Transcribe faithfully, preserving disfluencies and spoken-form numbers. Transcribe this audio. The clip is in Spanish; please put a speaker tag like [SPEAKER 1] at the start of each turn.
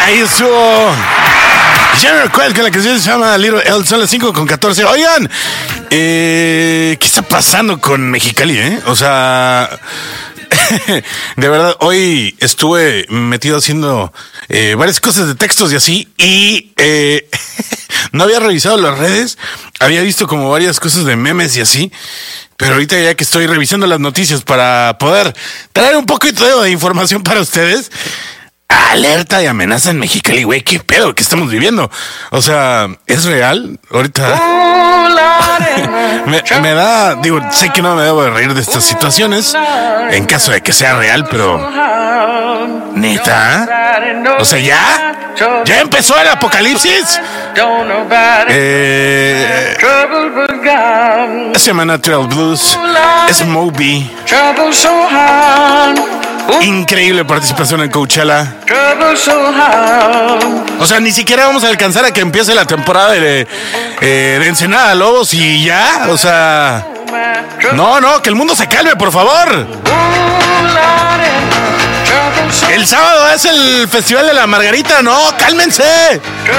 [SPEAKER 1] Ahí estuvo General Quest con la canción se llama Little L. Son las cinco con catorce. Oigan, eh, ¿qué está pasando con Mexicali, eh? O sea, de verdad, hoy estuve metido haciendo eh, varias cosas de textos y así, y eh, no había revisado las redes, había visto como varias cosas de memes y así, pero ahorita ya que estoy revisando las noticias para poder traer un poquito de información para ustedes. Alerta de amenaza en Mexicali, güey, qué pedo que estamos viviendo. O sea, ¿es real? Ahorita me, me da, digo, sé que no me debo de reír de estas situaciones en caso de que sea real, pero neta, o sea, ya, ya empezó el apocalipsis. Eh, se llama Natural Blues, es Moby. Increíble participación en Coachella. O sea, ni siquiera vamos a alcanzar a que empiece la temporada de, eh, de Ensenada Lobos y ya, o sea, no, no, que el mundo se calme, por favor. El sábado es el Festival de la Margarita, no, cálmense.